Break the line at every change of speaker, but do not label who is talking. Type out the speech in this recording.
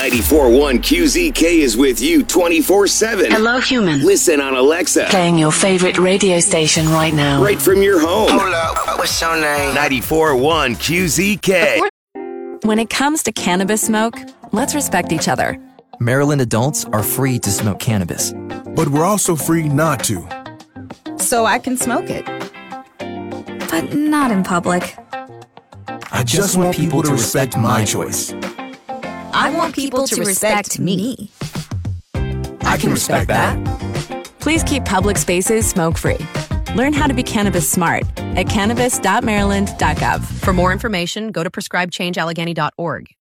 94.1 QZK is with you 24/7.
Hello, human.
Listen on Alexa.
Playing your favorite radio station right now.
Right from your home.
Hold up, what's your name?
94.1 QZK.
When it comes to cannabis smoke, let's respect each other.
Maryland adults are free to smoke cannabis.
But we're also free not to.
So I can smoke it.
But not in public.
I just want people to respect my choice.
I want people to respect me.
I can respect that.
Please keep public spaces smoke-free. Learn how to be cannabis smart at cannabis.maryland.gov.
For more information, go to prescribechangeallegheny.org.